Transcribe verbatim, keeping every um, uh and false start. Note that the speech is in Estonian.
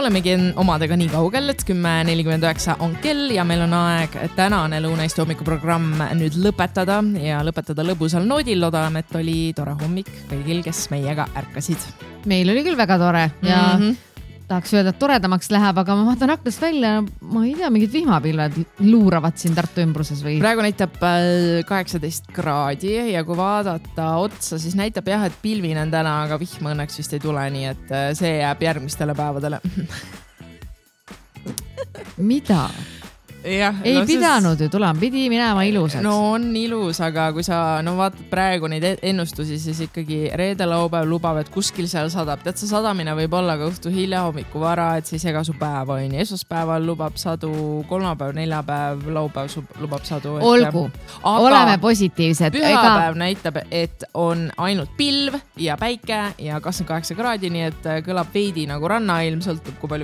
olemegi omadega nii kaugel, et kümme nelikümmend üheksa on kell ja meil on aeg tänane Lõuna-Eesti hommikuprogramm nüüd lõpetada ja lõpetada lõbusal noodil. Loodame, et oli tore hommik kõigil, kes meiega ärkasid. Meil oli küll väga tore ja mm-hmm. tahaks öelda, et toredamaks läheb, aga ma vaatan aknast välja, ma ei tea, mingid vihmapilved luuravad siin Tartu ümbruses või? Praegu näitab kaheksateist kraadi ja kui vaadata otsa, siis näitab jah, et pilvin on täna, aga vihma õnneks vist ei tule, nii et see jääb järgmistele päevadele. Mida? Ja, ei no, pidanud ju tulema, pidi minema ilusaks. No on ilus, aga kui sa no vaatad praegu neid ennustusi, siis ikkagi reede laupäev lubab, et kuskil seal sadab. Tead, see sadamine võib olla ka õhtu hilja hommiku vara, et see ei sega su päeva. Esmaspäeval lubab sadu, kolmapäev, neljapäev, laupäev lubab sadu. Olgu, aga oleme positiivsed. Pühapäev ega... näitab, et on ainult pilv ja päike ja kakskümmend kaheksa kraadi, nii et kõlab veidi nagu rannailm, sõltub kui palju